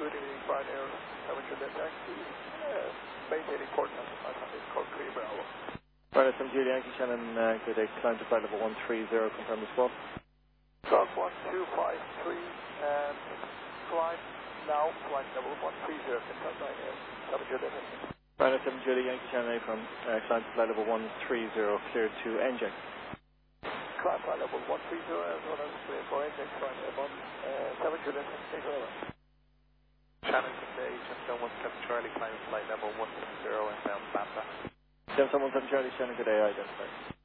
good evening, Pioneer 7 Juliet Taxi. Maintaining port number 500, code 3 Bravo. Pioneer 7 Juliet Yankee Shannon, good day. Climb to flight level 130, confirm the spot. Cloud 1253 and climb now, flight level 130, confirm 7 Juliet Taxi. Pioneer 7 Juliet Yankee Shannon from climb to flight level 130, clear to NJ. Climb flight level 130 as well as clear for NJ, climb level 7 Juliet Taxi, thank you very much. Shannon today, just 17 Charlie, climb flight level 130 and down Lambda. 717 Charlie, Shannon, good day, identified.